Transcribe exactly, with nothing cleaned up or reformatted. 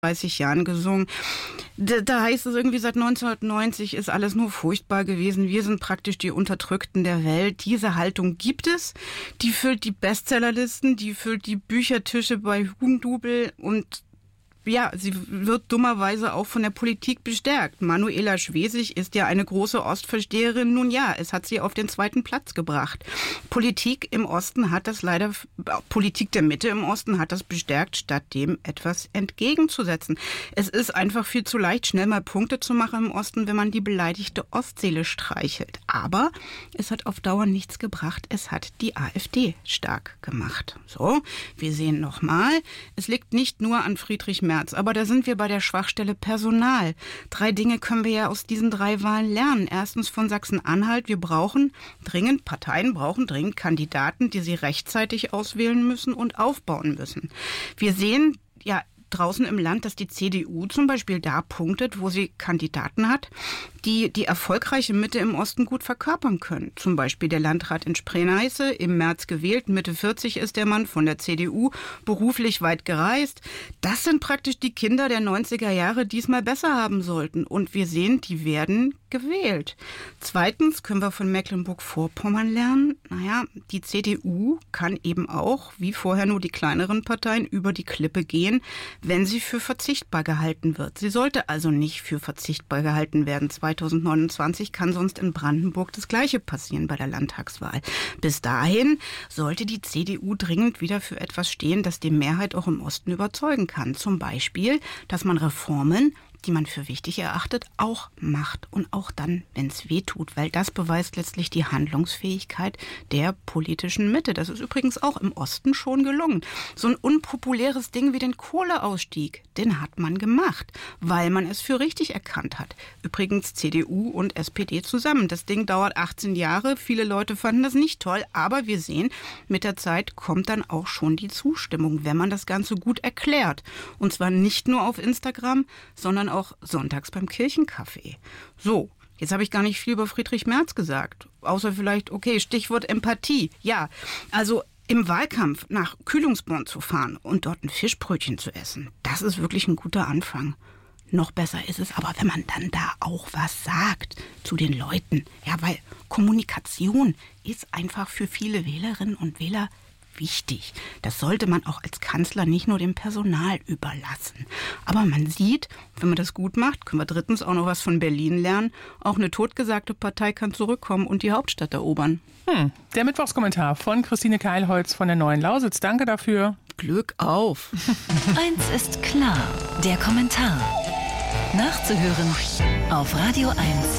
dreißig Jahren gesungen. Da, da heißt es irgendwie, seit neunzehnhundertneunzig ist alles nur furchtbar gewesen. Wir sind praktisch die Unterdrückten der Welt. Diese Haltung gibt es. Die füllt die Bestsellerlisten, die füllt die Büchertische bei Hugendubel und ja, sie wird dummerweise auch von der Politik bestärkt. Manuela Schwesig ist ja eine große Ostversteherin. Nun ja, es hat sie auf den zweiten Platz gebracht. Politik im Osten hat das leider, Politik der Mitte im Osten hat das bestärkt, statt dem etwas entgegenzusetzen. Es ist einfach viel zu leicht, schnell mal Punkte zu machen im Osten, wenn man die beleidigte Ostseele streichelt. Aber es hat auf Dauer nichts gebracht. Es hat die AfD stark gemacht. So, wir sehen nochmal, es liegt nicht nur an Friedrich Merz, aber da sind wir bei der Schwachstelle Personal. Drei Dinge können wir ja aus diesen drei Wahlen lernen. Erstens von Sachsen-Anhalt, wir brauchen dringend, Parteien brauchen dringend Kandidaten, die sie rechtzeitig auswählen müssen und aufbauen müssen. Wir sehen ja draußen im Land, dass die C D U zum Beispiel da punktet, wo sie Kandidaten hat, die die erfolgreiche Mitte im Osten gut verkörpern können. Zum Beispiel der Landrat in Spree-Neiße, im März gewählt, Mitte vierzig ist der Mann, von der C D U, beruflich weit gereist. Das sind praktisch die Kinder der neunziger Jahre, die es mal besser haben sollten. Und wir sehen, die werden gewählt. Zweitens können wir von Mecklenburg-Vorpommern lernen. Naja, die C D U kann eben auch, wie vorher nur die kleineren Parteien, über die Klippe gehen, wenn sie für verzichtbar gehalten wird. Sie sollte also nicht für verzichtbar gehalten werden. zweitausendneunundzwanzig kann sonst in Brandenburg das Gleiche passieren bei der Landtagswahl. Bis dahin sollte die C D U dringend wieder für etwas stehen, das die Mehrheit auch im Osten überzeugen kann. Zum Beispiel, dass man Reformen, die man für wichtig erachtet, auch macht. Und auch dann, wenn es weh tut, weil das beweist letztlich die Handlungsfähigkeit der politischen Mitte. Das ist übrigens auch im Osten schon gelungen. So ein unpopuläres Ding wie den Kohleausstieg, den hat man gemacht, weil man es für richtig erkannt hat. Übrigens C D U und S P D zusammen. Das Ding dauert achtzehn Jahre. Viele Leute fanden das nicht toll, aber wir sehen, mit der Zeit kommt dann auch schon die Zustimmung, wenn man das Ganze gut erklärt. Und zwar nicht nur auf Instagram, sondern auch sonntags beim Kirchenkaffee. So, jetzt habe ich gar nicht viel über Friedrich Merz gesagt. Außer vielleicht, okay, Stichwort Empathie. Ja, also im Wahlkampf nach Kühlungsborn zu fahren und dort ein Fischbrötchen zu essen, das ist wirklich ein guter Anfang. Noch besser ist es aber, wenn man dann da auch was sagt zu den Leuten. Ja, weil Kommunikation ist einfach für viele Wählerinnen und Wähler wichtig. Das sollte man auch als Kanzler nicht nur dem Personal überlassen. Aber man sieht, wenn man das gut macht, können wir drittens auch noch was von Berlin lernen. Auch eine totgesagte Partei kann zurückkommen und die Hauptstadt erobern. Hm. Der Mittwochskommentar von Christine Keilholz von der Neuen Lausitz. Danke dafür. Glück auf. Eins ist klar, der Kommentar. Nachzuhören auf radio eins